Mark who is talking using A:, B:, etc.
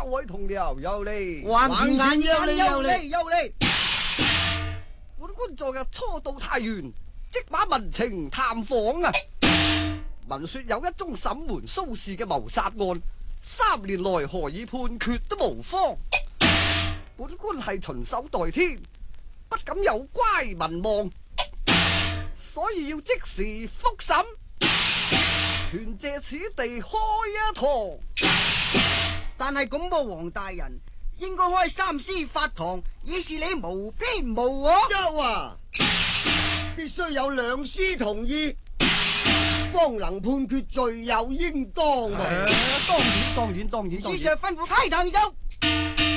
A: 位同僚有禮，
B: 橫前眼有禮。
A: 本官昨日初到太原，即把民情探訪啊。聞說有一宗沈門蘇氏嘅謀殺案，3年來何以判決都無方。本官係巡守代天，不敢有乖民望，所以要即時復審，權借此地開一堂。
B: 但係咁噃，黃大人應該開三司法堂，以示你無偏無我。
C: 周啊，必須有兩司同意，方能判決罪有應當。
A: 當然。
B: 司長吩咐開堂手。